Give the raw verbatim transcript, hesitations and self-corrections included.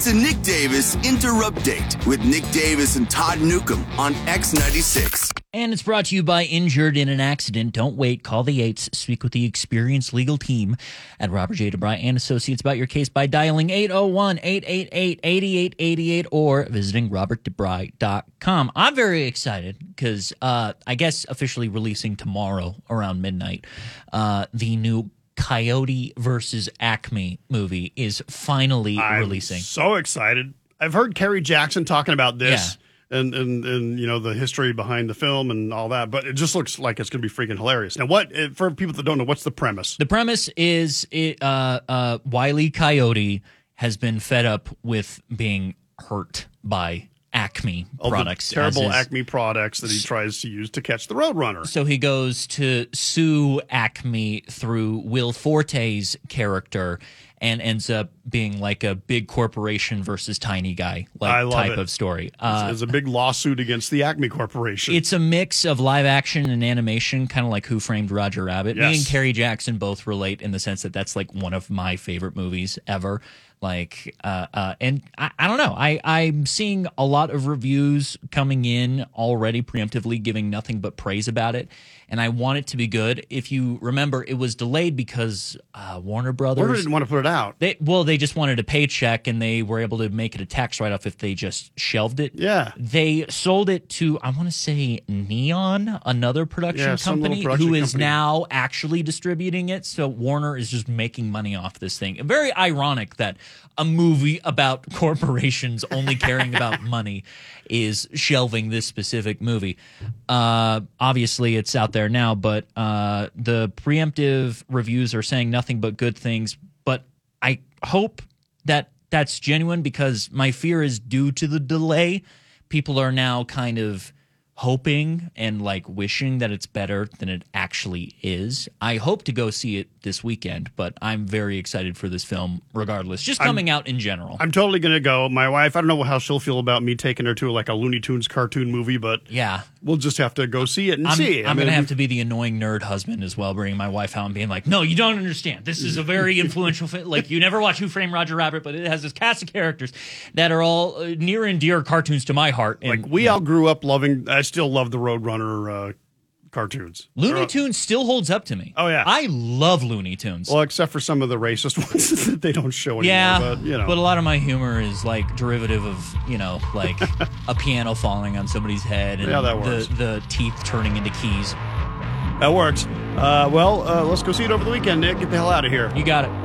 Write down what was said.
It's a Nick Davis Interrupt-Date with Nick Davis and Todd Newcomb on X ninety-six. And it's brought to you by Injured in an Accident. Don't wait. Call the eights. Speak with the experienced legal team at Robert J. DeBry and Associates about your case by dialing eight oh one, eight eight eight, eight eight eight eight or visiting robert debry dot com. I'm very excited because uh, I guess officially releasing tomorrow around midnight, uh, the new Coyote versus Acme movie is finally I'm releasing. So excited. I've heard Kerry Jackson talking about this. Yeah. And, and, and, you know, the history behind the film and all that. But it just looks like it's going to be freaking hilarious. Now, what, for people that don't know, what's the premise? The premise is it, uh, uh, Wile E. Coyote has been fed up with being hurt by Acme all products. The terrible his, Acme products that he tries to use to catch the Roadrunner. So he goes to sue Acme through Will Forte's character and ends up being like a big corporation versus tiny guy like type it. of story. Uh, There's a big lawsuit against the Acme Corporation. It's a mix of live action and animation, kind of like Who Framed Roger Rabbit. Yes. Me and Kerry Jackson both relate in the sense that that's like one of my favorite movies ever. Like, uh, uh, and I, I don't know. I, I'm seeing a lot of reviews coming in already preemptively giving nothing but praise about it. And I want it to be good. If you remember, it was delayed because uh, Warner Brothers... Warner didn't want to put it out. They, well, they just wanted a paycheck, and they were able to make it a tax write-off if they just shelved it. Yeah. They sold it to, I want to say, Neon, another production yeah, company, production who is company. now actually distributing it. So Warner is just making money off this thing. Very ironic that a movie about corporations only caring about money is shelving this specific movie. Uh, obviously, it's out there now, but uh, the preemptive reviews are saying nothing but good things. But I hope that that's genuine, because my fear is due to the delay. People are now kind of hoping and like wishing that it's better than it actually is. I hope to go see it this weekend, but I'm very excited for this film regardless, just coming I'm, out in general. I'm totally going to go. My wife, I don't know how she'll feel about me taking her to like a Looney Tunes cartoon movie, but yeah, we'll just have to go see it and I'm, see. I'm going to have to be the annoying nerd husband as well, bringing my wife out and being like, no, you don't understand. This is a very influential film. Like, you never watch Who Framed Roger Rabbit, but it has this cast of characters that are all uh, near and dear cartoons to my heart. And, like, we all grew up loving, I still love the Roadrunner uh, cartoons. Looney They're, Tunes still holds up to me. Oh, yeah. I love Looney Tunes. Well, except for some of the racist ones that they don't show anymore. Yeah, but, you know. but a lot of my humor is like derivative of, you know, like a piano falling on somebody's head and Yeah, that works. the, the teeth turning into keys. That works. Uh, well, uh, let's go see it over the weekend, Nick. Get the hell out of here. You got it.